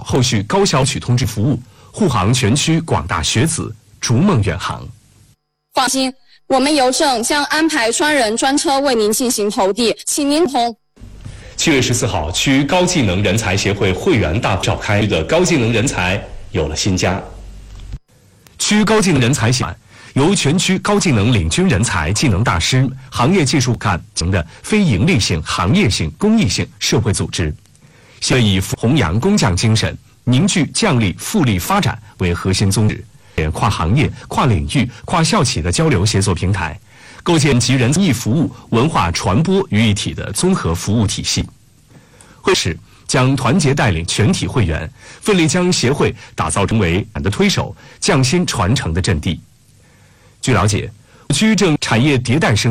后续高校取通知服务，护航全区广大学子逐梦远航。 放心，我们邮政将安排专人专车为您进行投递，请您通。 7月14号，区高技能人才协会会员大会召开的高技能人才有了新家。区高技能人才协会由全区高技能领军人才、技能大师、行业技术干型的非营利性、行业性、公益性社会组织。协会以弘扬工匠精神、凝聚匠力复利发展为核心宗旨，跨行业、跨领域、跨校企的交流协作平台，构建集人艺服务、文化传播于一体的综合服务体系。会时将团结带领全体会员，奋力将协会打造成为的推手、匠心传承的阵地。据了解，区正产业迭代升。